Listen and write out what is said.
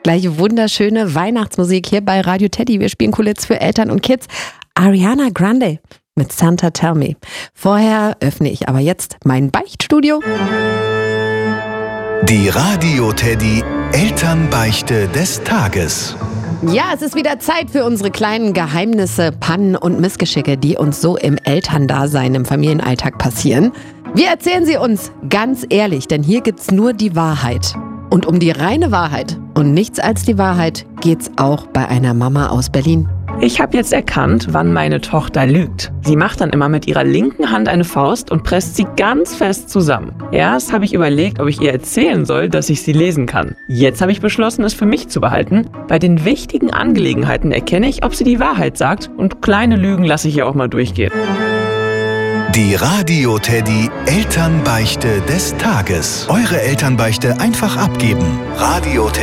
Gleich wunderschöne Weihnachtsmusik hier bei Radio Teddy. Wir spielen cool Hits für Eltern und Kids. Ariana Grande mit Santa Tell Me. Vorher öffne ich aber jetzt mein Beichtstudio. Die Radio Teddy Elternbeichte des Tages. Ja, es ist wieder Zeit für unsere kleinen Geheimnisse, Pannen und Missgeschicke, die uns so im Elterndasein, im Familienalltag passieren. Wir erzählen sie uns ganz ehrlich, denn hier gibt's nur die Wahrheit. Und um die reine Wahrheit und nichts als die Wahrheit geht's auch bei einer Mama aus Berlin. Ich habe jetzt erkannt, wann meine Tochter lügt. Sie macht dann immer mit ihrer linken Hand eine Faust und presst sie ganz fest zusammen. Erst habe ich überlegt, ob ich ihr erzählen soll, dass ich sie lesen kann. Jetzt habe ich beschlossen, es für mich zu behalten. Bei den wichtigen Angelegenheiten erkenne ich, ob sie die Wahrheit sagt, und kleine Lügen lasse ich ihr auch mal durchgehen. Die Radio Teddy Elternbeichte des Tages. Eure Elternbeichte einfach abgeben. Radio Teddy.